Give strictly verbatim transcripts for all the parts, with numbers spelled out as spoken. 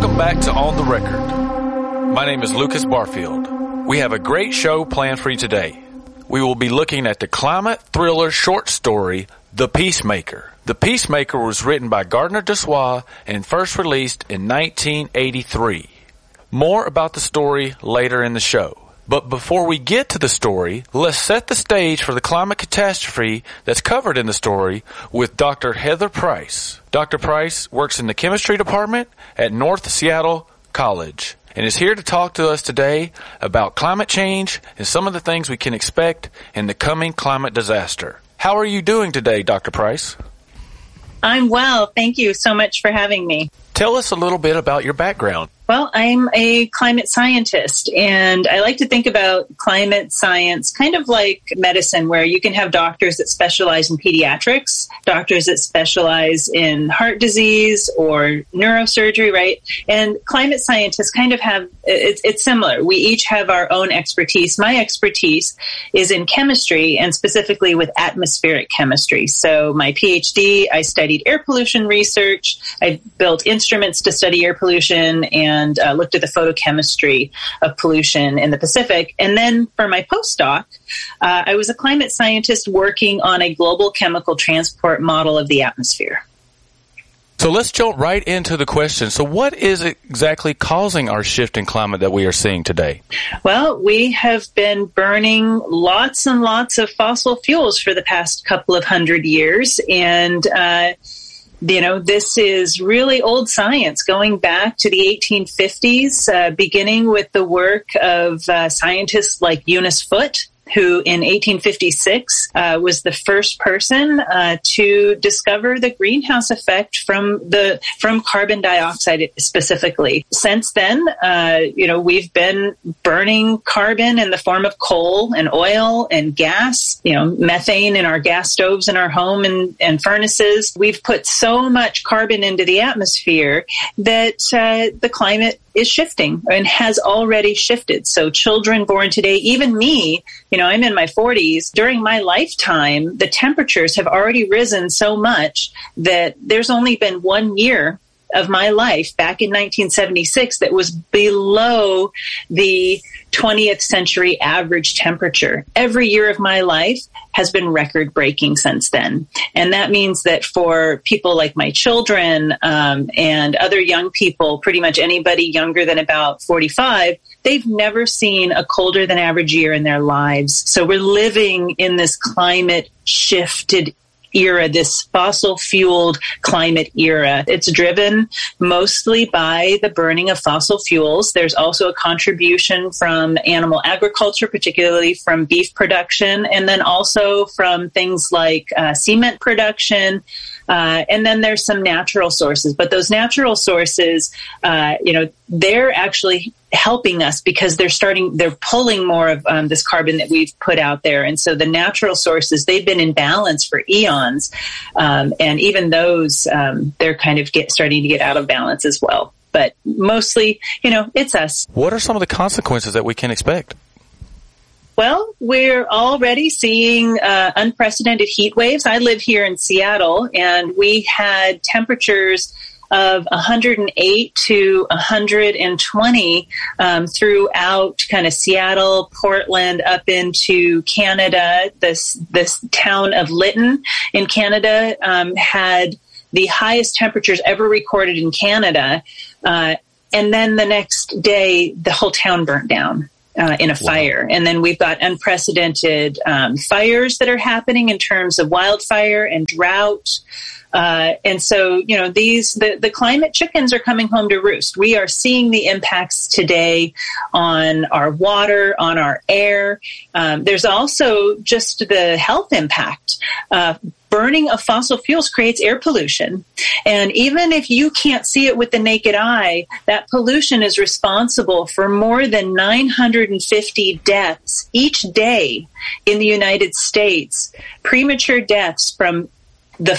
Welcome back to On the Record. My name is Lucas Barfield. We have a great show planned for you today. We will be looking at the climate thriller short story, The Peacemaker. The Peacemaker was written by Gardner Dozois and first released in nineteen eighty-three. More about the story later in the show. But before we get to the story, let's set the stage for the climate catastrophe that's covered in the story with Doctor Heather Price. Doctor Price works in the chemistry department at North Seattle College and is here to talk to us today about climate change and some of the things we can expect in the coming climate disaster. How are you doing today, Doctor Price? I'm well. Thank you so much for having me. Tell us a little bit about your background. Well, I'm a climate scientist, and I like to think about climate science kind of like medicine, where you can have doctors that specialize in pediatrics, doctors that specialize in heart disease or neurosurgery, right? And climate scientists kind of have, it's, it's similar. We each have our own expertise. My expertise is in chemistry, and specifically with atmospheric chemistry. So my PhD, I studied air pollution research. I built instruments to study air pollution and and uh, looked at the photochemistry of pollution in the Pacific. And then for my postdoc, uh, I was a climate scientist working on a global chemical transport model of the atmosphere. So let's jump right into the question. So what is exactly causing our shift in climate that we are seeing today? Well, we have been burning lots and lots of fossil fuels for the past couple of hundred years, and uh You know, this is really old science going back to the eighteen fifties, uh, beginning with the work of uh, scientists like Eunice Foote, who in eighteen fifty-six uh, was the first person uh, to discover the greenhouse effect from the from carbon dioxide specifically. Since then, uh, you know, we've been burning carbon in the form of coal and oil and gas, you know, methane in our gas stoves in our home and, and furnaces. We've put so much carbon into the atmosphere that uh, the climate is shifting and has already shifted. So children born today, even me, you know, I'm in my forties. During my lifetime, the temperatures have already risen so much that there's only been one year of my life back in nineteen seventy-six that was below the twentieth century average temperature. Every year of my life has been record breaking since then. And that means that for people like my children um, and other young people, pretty much anybody younger than about forty-five, they've never seen a colder than average year in their lives. So we're living in this climate shifted era, this fossil-fueled climate era. It's driven mostly by the burning of fossil fuels. There's also a contribution from animal agriculture, particularly from beef production, and then also from things like uh, cement production. Uh, and then there's some natural sources. But those natural sources, uh, you know, they're actually helping us because they're starting, they're pulling more of um, this carbon that we've put out there. And so the natural sources, they've been in balance for eons. Um, and even those, um, they're kind of get, starting to get out of balance as well. But mostly, you know, it's us. What are some of the consequences that we can expect? Well, we're already seeing uh, unprecedented heat waves. I live here in Seattle, and we had temperatures of one hundred eight to one hundred twenty um, throughout kind of Seattle, Portland, up into Canada. This this town of Lytton in Canada um, had the highest temperatures ever recorded in Canada. Uh, and then the next day, the whole town burnt down. Uh, in a fire. Wow. And then we've got unprecedented um, fires that are happening in terms of wildfire and drought. Uh, and so, you know, these, the, the climate chickens are coming home to roost. We are seeing the impacts today on our water, on our air. Um, there's also just the health impact. Uh, burning of fossil fuels creates air pollution. And even if you can't see it with the naked eye, that pollution is responsible for more than nine hundred fifty deaths each day in the United States, premature deaths from the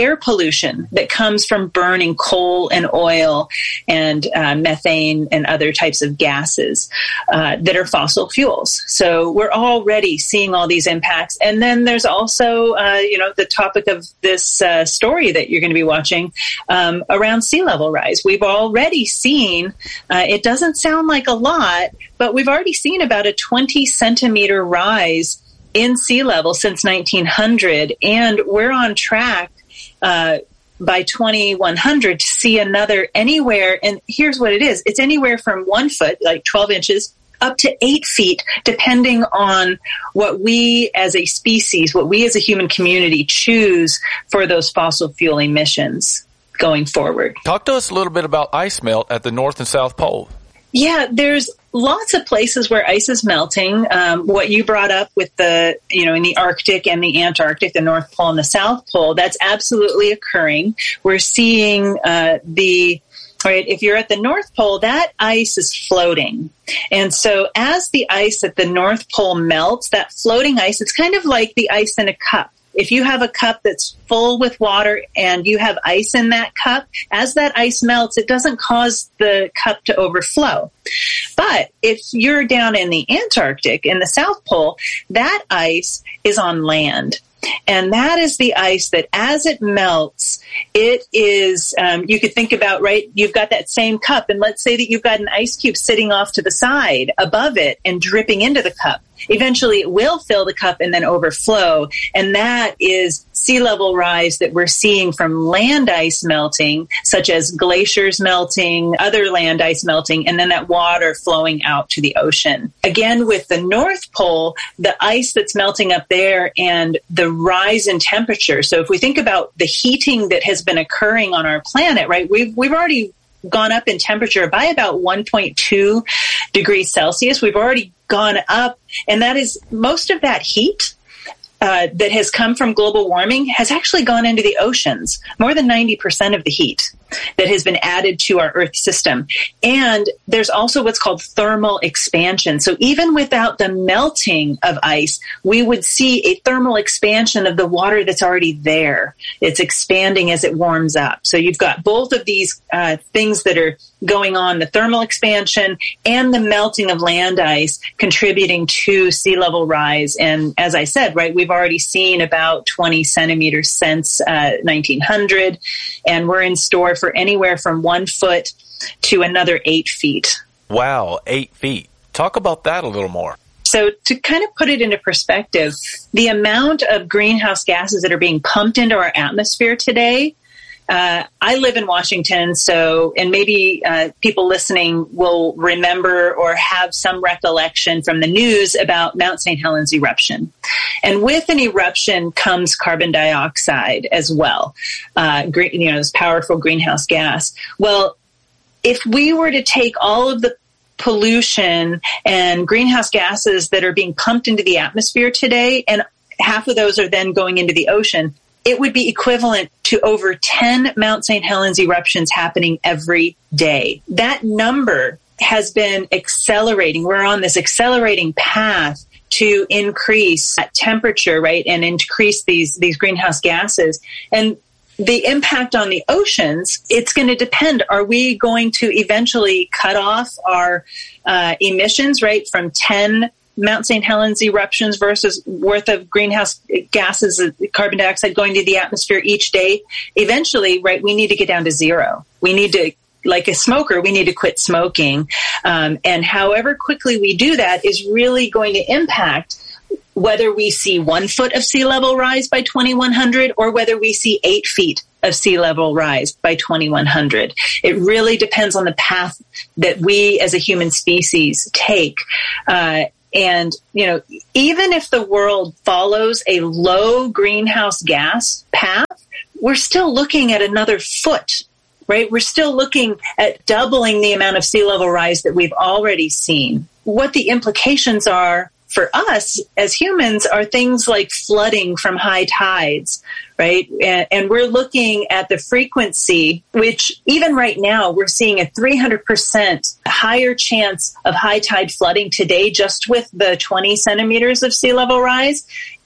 air pollution that comes from burning coal and oil and uh, methane and other types of gases uh, that are fossil fuels. So we're already seeing all these impacts. And then there's also, uh, you know, the topic of this uh, story that you're going to be watching um, around sea level rise. We've already seen, uh, it doesn't sound like a lot, but we've already seen about a twenty centimeter rise in sea level since nineteen hundred. And we're on track uh, by twenty-one hundred to see another anywhere. And here's what it is. It's anywhere from one foot, like twelve inches, up to eight feet, depending on what we as a species, what we as a human community choose for those fossil fuel emissions going forward. Talk to us a little bit about ice melt at the North and South Pole. Yeah, there's lots of places where ice is melting. Um, what you brought up with the, you know, in the Arctic and the Antarctic, the North Pole and the South Pole, that's absolutely occurring. We're seeing uh, the Right. If you're at the North Pole, that ice is floating. And so as the ice at the North Pole melts, that floating ice, it's kind of like the ice in a cup. If you have a cup that's full with water and you have ice in that cup, as that ice melts, it doesn't cause the cup to overflow. But if you're down in the Antarctic, in the South Pole, that ice is on land. And that is the ice that as it melts, it is, um, you could think about, right, you've got that same cup, and let's say that you've got an ice cube sitting off to the side above it and dripping into the cup. Eventually it will fill the cup and then overflow. And that is sea level rise that we're seeing from land ice melting, such as glaciers melting, other land ice melting, and then that water flowing out to the ocean. Again, with the North Pole, the ice that's melting up there and the rise in temperature. So if we think about the heating that has been occurring on our planet, right, we've, we've already gone up in temperature by about one point two degrees Celsius. We've already gone up, and that is most of that heat uh, that has come from global warming has actually gone into the oceans. More than ninety percent of the heat that has been added to our Earth system. And there's also what's called thermal expansion. So even without the melting of ice, we would see a thermal expansion of the water that's already there. It's expanding as it warms up. So you've got both of these uh, things that are going on, the thermal expansion and the melting of land ice contributing to sea level rise. And as I said, right, we've already seen about twenty centimeters since uh, nineteen hundred, and we're in store for anywhere from one foot to another eight feet. Wow, eight feet. Talk about that a little more. So to kind of put it into perspective, the amount of greenhouse gases that are being pumped into our atmosphere today, uh, I live in Washington, so, and maybe uh, people listening will remember or have some recollection from the news about Mount Saint Helens eruption. And with an eruption comes carbon dioxide as well, uh, green, you know, this powerful greenhouse gas. Well, if we were to take all of the pollution and greenhouse gases that are being pumped into the atmosphere today, and half of those are then going into the ocean, it would be equivalent to over ten Mount Saint Helens eruptions happening every day. That number has been accelerating. We're on this accelerating path to increase temperature, right, and increase these, these greenhouse gases. And the impact on the oceans, it's going to depend. Are we going to eventually cut off our uh, emissions, right, from ten Mount Saint Helens eruptions versus worth of greenhouse gases, carbon dioxide going to the atmosphere each day? Eventually, right, we need to get down to zero. We need to, like a smoker, we need to quit smoking. Um, and however quickly we do that is really going to impact whether we see one foot of sea level rise by twenty-one hundred or whether we see eight feet of sea level rise by twenty-one hundred. It really depends on the path that we as a human species take. Uh, and, you know, even if the world follows a low greenhouse gas path, we're still looking at another foot, right? We're still looking at doubling the amount of sea level rise that we've already seen. What the implications are for us as humans are things like flooding from high tides, right? And, and we're looking at the frequency, which even right now we're seeing a three hundred percent higher chance of high tide flooding today just with the twenty centimeters of sea level rise.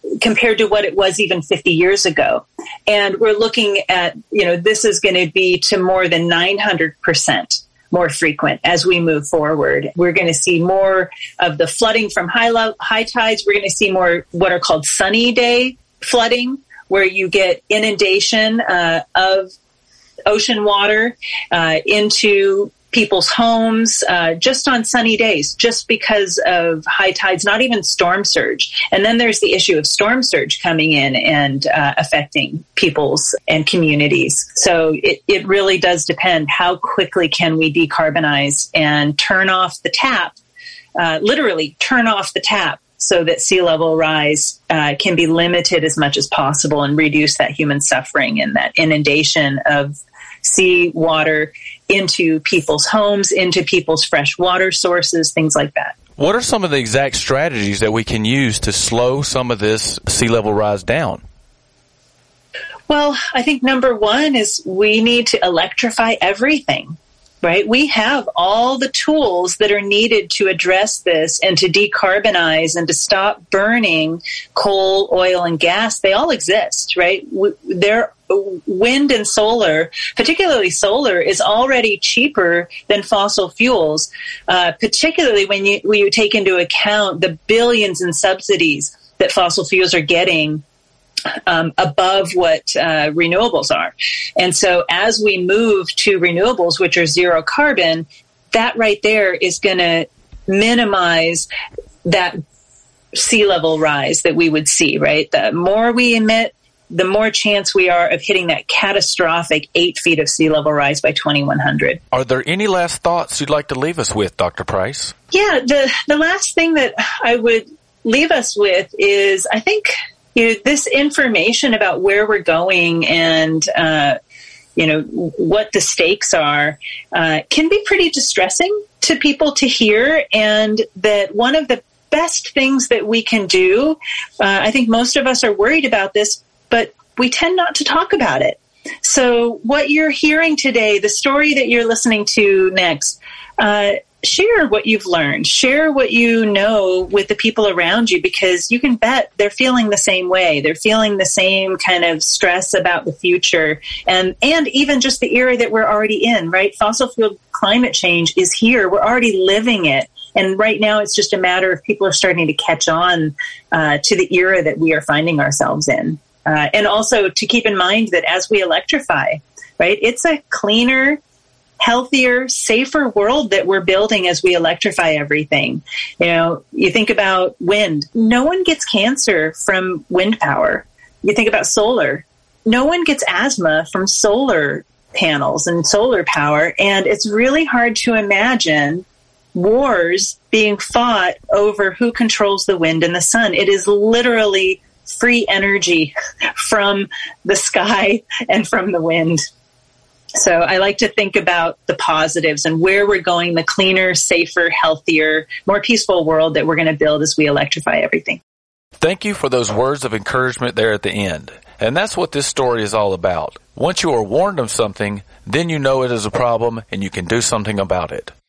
compared to what it was even fifty years ago. And we're looking at, you know, this is going to be to more than nine hundred percent more frequent as we move forward. We're going to see more of the flooding from high, lo- high tides. We're going to see more what are called sunny day flooding, where you get inundation uh, of ocean water uh, into people's homes uh, just on sunny days, just because of high tides, not even storm surge. And then there's the issue of storm surge coming in and uh, affecting peoples and communities. So it, it really does depend how quickly can we decarbonize and turn off the tap, uh, literally turn off the tap, so that sea level rise uh, can be limited as much as possible and reduce that human suffering and that inundation of sea water into people's homes, into people's fresh water sources, things like that. What are some of the exact strategies that we can use to slow some of this sea level rise down? Well, I think number one is we need to electrify everything, right? We have all the tools that are needed to address this and to decarbonize and to stop burning coal, oil, and gas. They all exist, right? They're wind and solar, particularly solar, is already cheaper than fossil fuels, uh, particularly when you, when you take into account the billions in subsidies that fossil fuels are getting um, above what uh, renewables are. And so as we move to renewables, which are zero carbon, that right there is going to minimize that sea level rise that we would see, right? The more we emit, the more chance we are of hitting that catastrophic eight feet of sea level rise by twenty-one hundred. Are there any last thoughts you'd like to leave us with, Doctor Price? Yeah, the, the last thing that I would leave us with is, I think, you know, this information about where we're going and, uh, you know, what the stakes are, uh, can be pretty distressing to people to hear. And that one of the best things that we can do, uh, I think most of us are worried about this, but we tend not to talk about it. So what you're hearing today, the story that you're listening to next, uh, share what you've learned, share what you know with the people around you, because you can bet they're feeling the same way. They're feeling the same kind of stress about the future and, and even just the era that we're already in, right? Fossil fuel climate change is here. We're already living it. And right now it's just a matter of people are starting to catch on uh, to the era that we are finding ourselves in. Uh, and also to keep in mind that as we electrify, right, it's a cleaner, healthier, safer world that we're building as we electrify everything. You know, you think about wind. No one gets cancer from wind power. You think about solar. No one gets asthma from solar panels and solar power. And it's really hard to imagine wars being fought over who controls the wind and the sun. It is literally free energy from the sky and from the wind. So I like to think about the positives and where we're going, the cleaner, safer, healthier, more peaceful world that we're going to build as we electrify everything. Thank you for those words of encouragement there at the end. And that's what this story is all about. Once you are warned of something, then you know it is a problem and you can do something about it.